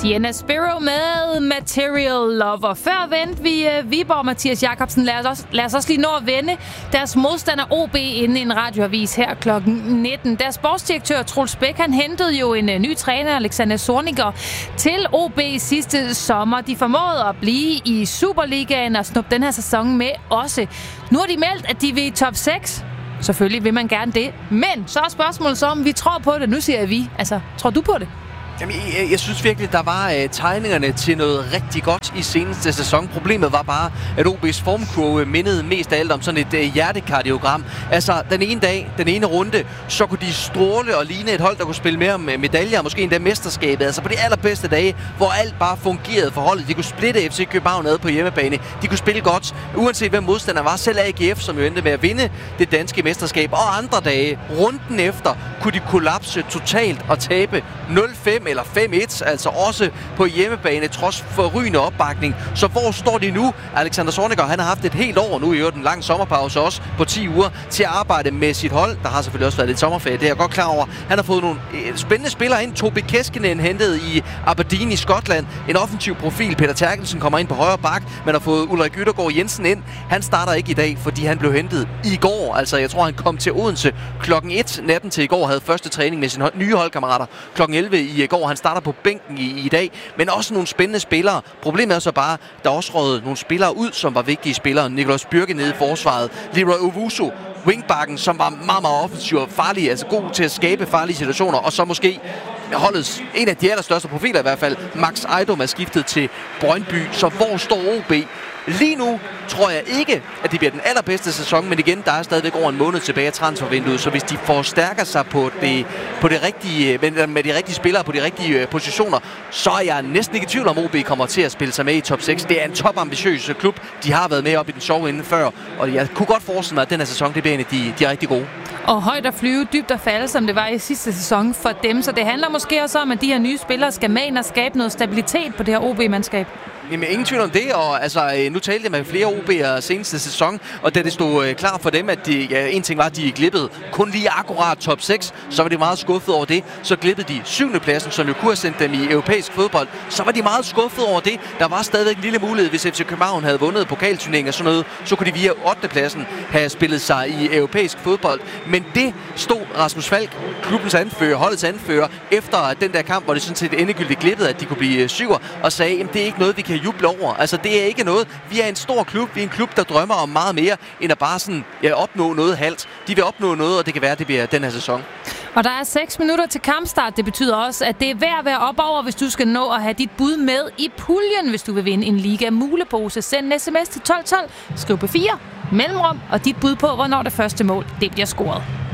Sienna Spiro med Material Lover. Før vendte vi Viborg og Mathias Jacobsen. Lad os også lige nå at vende deres modstander OB inden en radioavis her kl. 19. Deres sportsdirektør Troels Bæk, han hentede jo en ny træner, Alexander Zorniger, til OB sidste sommer. De formåede at blive i Superligaen og snuppe den her sæson med også. Nu har de meldt, at de vil i top 6. Selvfølgelig vil man gerne det. Men så er spørgsmålet så, om vi tror på det. Nu siger jeg vi. Altså, tror du på det? Jamen, jeg synes virkelig, der var tegningerne til noget rigtig godt i seneste sæson. Problemet var bare, at OB's formkurve mindede mest af alt om sådan et hjertekardiogram. Altså, den ene dag, den ene runde, så kunne de stråle og ligne et hold, der kunne spille mere med medaljer, måske endda mesterskabet. Altså på de allerbedste dage, hvor alt bare fungerede for holdet. De kunne splitte FC København ad på hjemmebane. De kunne spille godt, uanset hvem modstander var. Selv AGF, som jo endte med at vinde det danske mesterskab. Og andre dage, runden efter, kunne de kollapse totalt og tabe 0-5 eller 5-1, altså også på hjemmebane, trods forrygende opbakning. Så hvor står de nu? Alexander Zorniger, han har haft et helt år nu, i øvrigt en lang sommerpause også på 10 uger, til at arbejde med sit hold. Der har selvfølgelig også været lidt sommerferie, det er jeg godt klar over. Han har fået nogle spændende spillere ind. Tobi Keskinen hentet i Aberdeen i Skotland. En offensiv profil. Peter Terkelsen kommer ind på højre bak. Man har fået Ulrik Yttergaard Jensen ind. Han starter ikke i dag, fordi han blev hentet i går. Altså, jeg tror, han kom til Odense klokken 1 natten til i går, havde første træning med sine nye holdkammerater klokken 11 i går. Han starter på bænken i dag, men også nogle spændende spillere. Problemet er så bare, der er også røget nogle spillere ud, som var vigtige spillere. Nicolas Bürke nede i forsvaret. Leroy Owusu, wingbacken, som var meget, meget offensiv og farlig, altså god til at skabe farlige situationer, og så måske holdets en af de allerstørste profiler i hvert fald, Max Ejdom, er skiftet til Brøndby. Så hvor står OB? Lige nu tror jeg ikke, at det bliver den allerbedste sæson, men igen, der er stadigvæk over en måned tilbage af transfervinduet, så hvis de forstærker sig på det rigtige, med de rigtige spillere på de rigtige positioner, så er jeg næsten ikke i tvivl om, OB kommer til at spille sig med i top 6. Det er en topambitiøs klub. De har været med op i den sjove ende før, og jeg kunne godt forestille mig, at den her sæson, det bliver en af de rigtig gode. Og højt at flyve, dybt at falde, som det var i sidste sæson for dem. Så det handler måske også om, at de her nye spillere skal med ind og skabe noget stabilitet på det her OB-mandskab. Jamen, ingen tvivl om det, og altså, nu talte jeg med flere OB'ere seneste sæson, og da det stod klart for dem, at en ting var, at de glippede kun lige akkurat top 6, så var de meget skuffet over det. Så glippede de 7. pladsen, som jo kunne have sendt dem i europæisk fodbold. Så var de meget skuffet over det. Der var stadigvæk en lille mulighed, hvis FC København havde vundet pokalturneringen og sådan noget, så kunne de via 8. pladsen have spillet sig i europæisk fodbold. Men det stod Rasmus Falk, klubbens anfører, holdets anfører, efter den der kamp, hvor det sådan set endegyldigt glippede, at de kunne blive 7'er, og sagde, at det er ikke noget, vi kan juble over. Altså, det er ikke noget. Vi er en stor klub. Vi er en klub, der drømmer om meget mere, end at bare sådan, opnå noget halvt. De vil opnå noget, og det kan være, at det bliver den her sæson. Og der er 6 minutter til kampstart. Det betyder også, at det er værd at være op over, hvis du skal nå at have dit bud med i puljen, hvis du vil vinde en Liga mulepose. Send en sms til 1212, skriv på 4, mellemrum, og dit bud på, hvornår det første mål det bliver scoret.